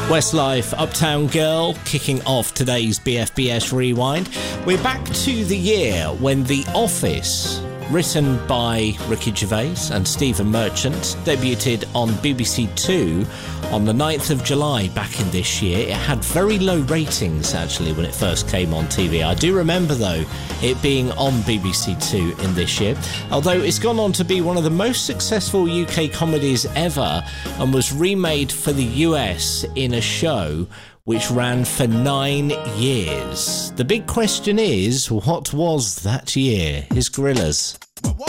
Westlife, Uptown Girl, kicking off today's BFBS Rewind. We're back to the year when The Office, written by Ricky Gervais and Stephen Merchant, debuted on BBC Two on the 9th of July back in this year. It had very low ratings, actually, when it first came on TV. I do remember, though, it being on BBC Two in this year, although it's gone on to be one of the most successful UK comedies ever and was remade for the US in a show which ran for 9 years. The big question is, what was that year? Here's Gorillaz.